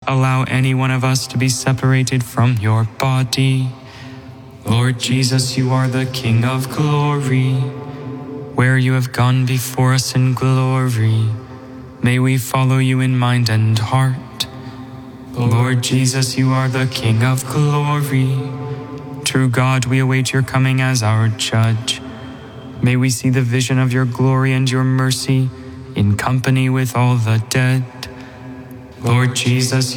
allow any one of us to be separated from your body. Lord Jesus, you are the King of glory. Where you have gone before us in glory, may we follow you in mind and heart. Lord Jesus, you are the King of glory. True God, we await your coming as our judge. May we see the vision of your glory and your mercy in company with all the dead. Lord Jesus,